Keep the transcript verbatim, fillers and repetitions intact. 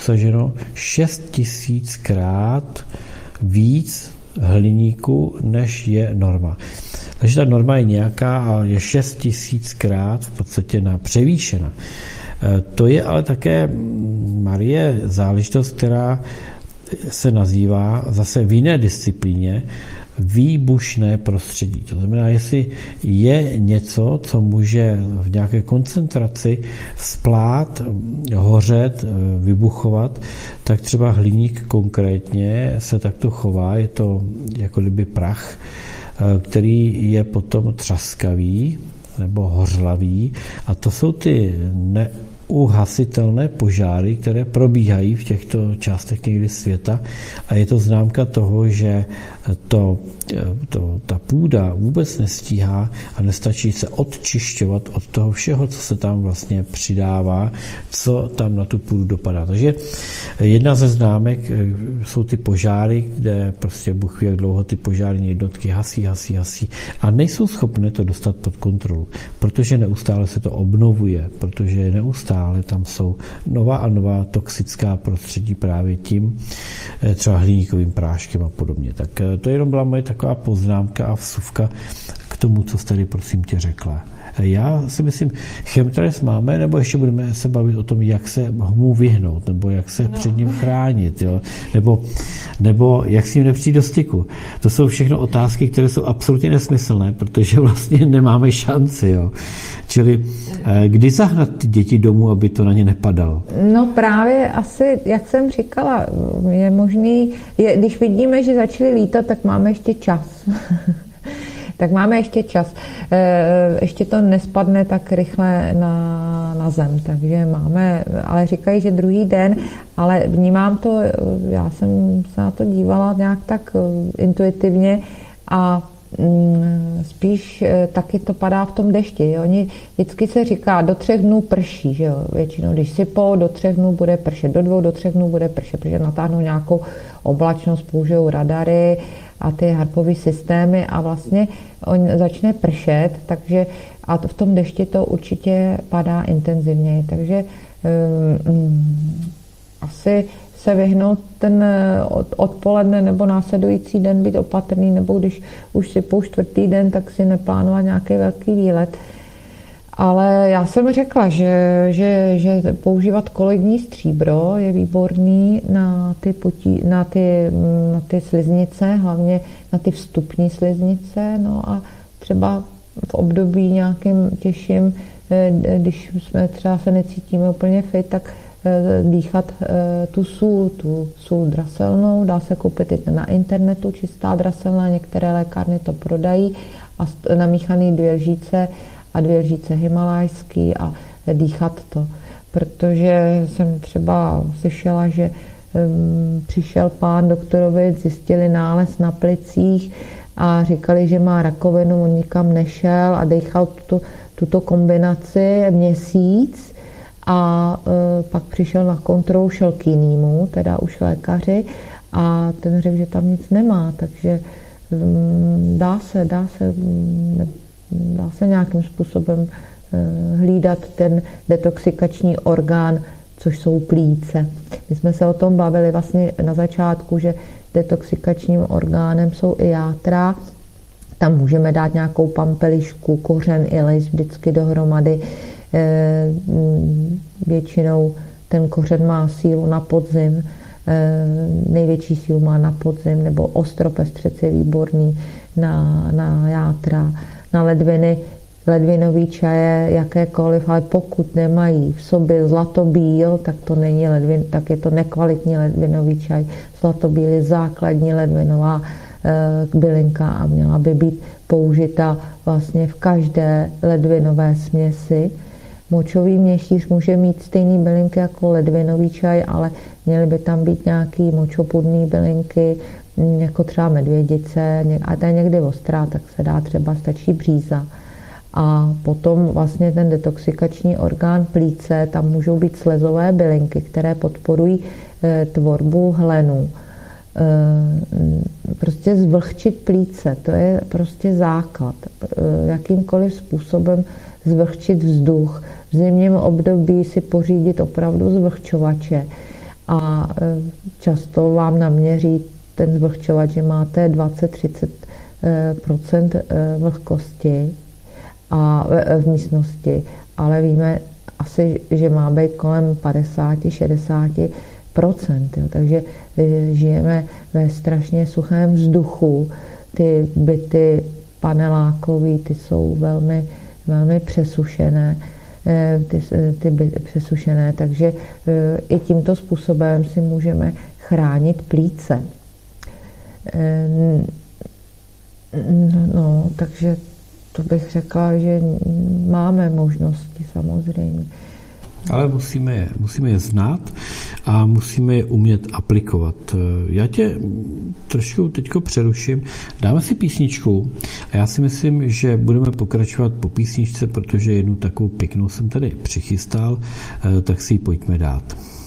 obsaženo šest tisíckrát víc hliníku, než je norma. Takže ta norma je nějaká a je šest tisíckrát v podstatě na převýšena. To je ale také, Marie, záležitost, která se nazývá zase v jiné disciplíně výbušné prostředí. To znamená, jestli je něco, co může v nějaké koncentraci splát, hořet, vybuchovat, tak třeba hliník konkrétně se takto chová. Je to jako kdyby prach, který je potom třaskavý nebo hořlavý. A to jsou ty neuhasitelné požáry, které probíhají v těchto částech někdy světa. A je to známka toho, že to, to, ta půda vůbec nestíhá a nestačí se odčišťovat od toho všeho, co se tam vlastně přidává, co tam na tu půdu dopadá. Takže jedna ze známek jsou ty požáry, kde prostě Bůh ví, jak dlouho ty požární jednotky hasí, hasí, hasí a nejsou schopné to dostat pod kontrolu, protože neustále se to obnovuje, protože neustále tam jsou nová a nová toxická prostředí právě tím třeba hliníkovým práškem a podobně. Tak to jenom byla moje taková poznámka a vsuvka k tomu, co jsi tady prosím tě řekla. Já si myslím, chemtrails máme, nebo ještě budeme se bavit o tom, jak se mu vyhnout, nebo jak se no. před ním chránit, jo? Nebo, nebo jak s ním nepřijít do styku. To jsou všechno otázky, které jsou absolutně nesmyslné, protože vlastně nemáme šanci. Jo? Čili kdy zahnat ty děti domů, aby to na ně nepadalo? No právě asi, jak jsem říkala, je možný, je, když vidíme, že začali lítat, tak máme ještě čas. Tak máme ještě čas. Ještě to nespadne tak rychle na, na zem, takže máme, ale říkají, že druhý den, ale vnímám to, já jsem se na to dívala nějak tak intuitivně a spíš taky to padá v tom dešti. Jo. Oni vždycky se říká, do třech dnů prší, že jo. Většinou, když sypou, do třech dnů bude pršet, do dvou, do třech dnů bude pršet, protože natáhnou nějakou oblačnost, použijou radary a ty harpové systémy a vlastně on začne pršet, takže a to v tom dešti to určitě padá intenzivněji, takže um, asi se vyhnout ten odpoledne nebo následující den být opatrný, nebo když už si pou čtvrtý den, tak si neplánovat nějaký velký výlet. Ale já jsem řekla, že, že, že používat koloidní stříbro je výborný na ty, potí, na, ty, na ty sliznice, hlavně na ty vstupní sliznice. No a třeba v období nějakým těžším, když jsme třeba se necítíme úplně fit, tak dýchat tu sůl, tu sůl draselnou, dá se koupit i na internetu, čistá draselná, některé lékárny to prodají a namíchaný dvě lžíce a dvě lžíce himalajský a dýchat to. Protože jsem třeba slyšela, že um, přišel pán doktorovi, zjistili nález na plicích a říkali, že má rakovinu, on nikam nešel a dýchal tuto, tuto kombinaci měsíc a uh, pak přišel na kontrolu, šel k jinému, teda už lékaři a ten řekl, že tam nic nemá, takže um, dá se, dá se um, dá se nějakým způsobem hlídat ten detoxikační orgán, což jsou plíce. My jsme se o tom bavili vlastně na začátku, že detoxikačním orgánem jsou i játra. Tam můžeme dát nějakou pampelišku, kořen i list vždycky dohromady. Většinou ten kořen má sílu na podzim, největší sílu má na podzim, nebo ostropestřec je výborný na, na játra, na ledviny, ledvinový čaje, jakékoliv, ale pokud nemají v sobě zlatobíl, tak to není ledvin, tak je to nekvalitní ledvinový čaj. Zlatobíl je základní ledvinová e, bylinka a měla by být použita vlastně v každé ledvinové směsi. Močový měšíř může mít stejné bylinky jako ledvinový čaj, ale měly by tam být nějaké močopudné bylinky, jako třeba medvědice, a ta je někdy ostrá, tak se dá třeba, stačí bříza. A potom vlastně ten detoxikační orgán plíce, tam můžou být slezové bylinky, které podporují e, tvorbu hlenů. E, prostě zvlhčit plíce, to je prostě základ. E, jakýmkoliv způsobem zvlhčit vzduch. V zimním období si pořídit opravdu zvlhčovače a často vám naměří ten zvlhčovač, že máte dvacet až třicet procent vlhkosti a v místnosti, ale víme asi, že má být kolem padesát až šedesát procent. Jo. Takže žijeme ve strašně suchém vzduchu. Ty byty panelákový, ty jsou velmi, velmi přesušené, ty, ty byty přesušené, takže i tímto způsobem si můžeme chránit plíce. No, takže to bych řekla, že máme možnosti samozřejmě. Ale musíme je, musíme je znát a musíme je umět aplikovat. Já tě trošku teďko přeruším, dáme si písničku a já si myslím, že budeme pokračovat po písničce, protože jednu takovou pěknou jsem tady přichystal, tak si ji pojďme dát.